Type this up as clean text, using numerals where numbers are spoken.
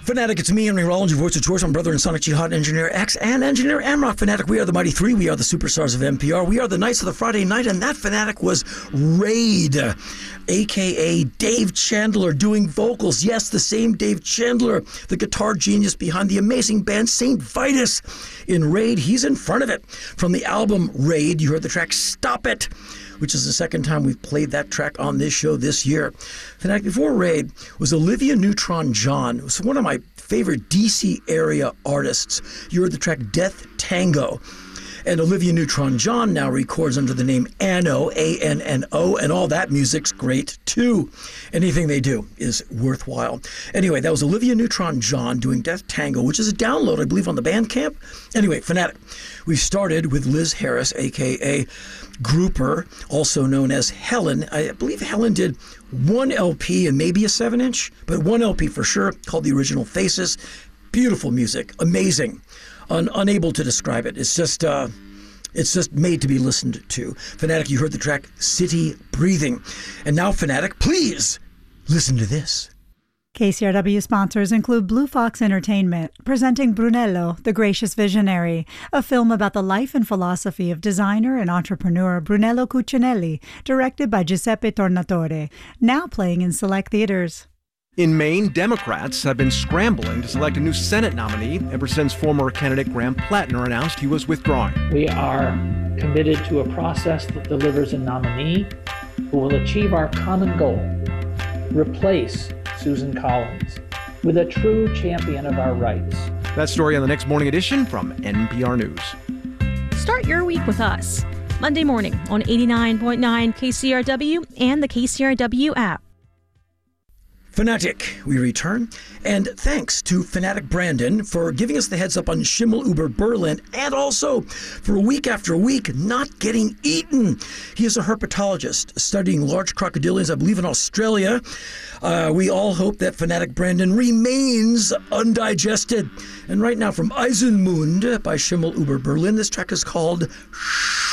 Fanatic, it's me, Henry Rollins, your voice of choice. I'm brother and Sonic Jihad, Engineer X, and Engineer Amrock. Fanatic, we are the Mighty Three. We are the superstars of NPR. We are the Knights of the Friday Night, and that Fanatic was Raid, a.k.a. Dave Chandler, doing vocals. Yes, the same Dave Chandler, the guitar genius behind the amazing band St. Vitus. In Raid, he's in front of it. From the album Raid, you heard the track Stop It, which is the second time we've played that track on this show this year. Fanatic, before Raid was Olivia Neutron-John, who's one of my favorite DC area artists. You heard the track Death Tango. And Olivia Neutron-John now records under the name Anno, A-N-N-O, and all that music's great too. Anything they do is worthwhile. Anyway, that was Olivia Neutron-John doing Death Tango, which is a download, I believe, on the Bandcamp. Anyway, Fanatic, we started with Liz Harris, a.k.a. Grouper, also known as Helen. I believe Helen did one LP and maybe a 7-inch, but one LP for sure, called The Original Faces. Beautiful music, amazing. Unable to describe it. It's just made to be listened to. Fanatic, you heard the track City Breathing. And now, Fanatic, please listen to this. KCRW sponsors include Blue Fox Entertainment, presenting Brunello, the Gracious Visionary, a film about the life and philosophy of designer and entrepreneur Brunello Cucinelli, directed by Giuseppe Tornatore, now playing in select theaters. In Maine, Democrats have been scrambling to select a new Senate nominee ever since former candidate Graham Plattner announced he was withdrawing. We are committed to a process that delivers a nominee who will achieve our common goal, replace Susan Collins with a true champion of our rights. That story on the next morning edition from NPR News. Start your week with us. Monday morning on 89.9 KCRW and the KCRW app. Fanatic, we return. And thanks to Fanatic Brandon for giving us the heads up on Schimmel Uber Berlin, and also for week after week not getting eaten. He is a herpetologist studying large crocodilians, I believe in Australia. We all hope that Fanatic Brandon remains undigested. And right now from Eisenmund by Schimmel Uber Berlin, this track is called